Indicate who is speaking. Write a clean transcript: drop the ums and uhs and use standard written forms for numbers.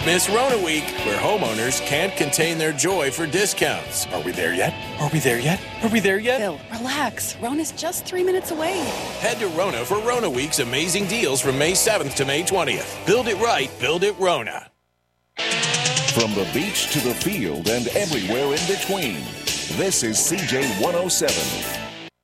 Speaker 1: Don't miss Rona Week, where homeowners can't contain their joy for discounts. Are we there yet? Are we there yet? Are we there yet?
Speaker 2: Phil, relax. Rona's just 3 minutes away.
Speaker 1: Head to Rona for Rona Week's amazing deals from May 7th to May 20th. Build it right, build it Rona.
Speaker 3: From the beach to the field and everywhere in between, this is CJ 107.